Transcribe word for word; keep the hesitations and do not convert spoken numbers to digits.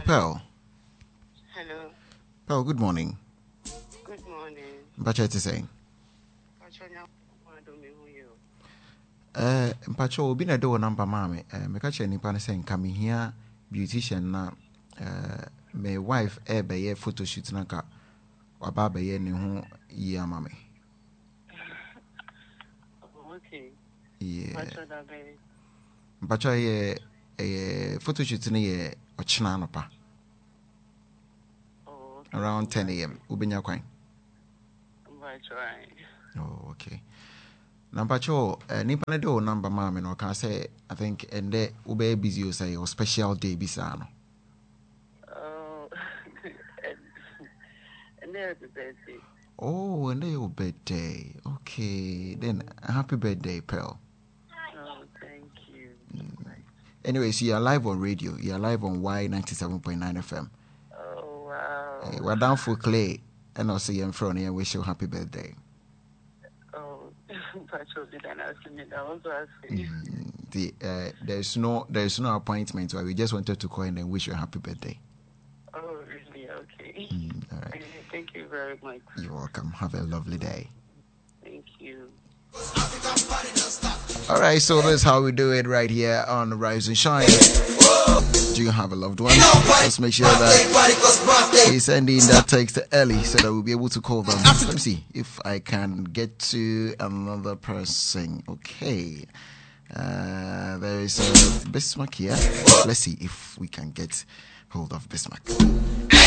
Pearl. Hello. Pearl, good morning. Good morning. Mpacho to say. Eh, Mpacho obi na do number mame. Eh, me ka che nipa ne say nka me hia beautician na eh my wife e be ye photo shoot na ka waba be ye ne ho yi ama me. Okay. Yeah. Mpacho da be. Mpacho ye eh photo shoot ne ye ochina no pa. Oh, okay. Around ten a m. Ubenya kwan. Mpacho ai. Oh, okay. Number two, uh, nipa ne do number mama no can say I think and there ube busy or say or special day bisano. Oh. And there's the birthday. Oh, and your birthday. Okay, then happy birthday, Pearl. Oh, thank you. Mm. Anyways, you are live on radio. You are live on Y ninety-seven point nine F M. Oh, wow. Uh, we're down for Clay, and also you're in front and wish you a happy birthday. Oh, Mpacho did an ask me that was asking you. Mm. The uh, there's no there's no appointment. Why we just wanted to call in and wish you a happy birthday. Oh, really? Okay. Mm, all right. Thank you very much. You're welcome. Have a lovely day. Thank you. All right, so that's how we do it right here on Rise and Shine. Do you have a loved one? Let's make sure that you send in that text early so that we'll be able to call them. Let me see if I can get to another person. Okay. Uh, there is a Bismarck here. Let's see if we can get hold of Bismarck.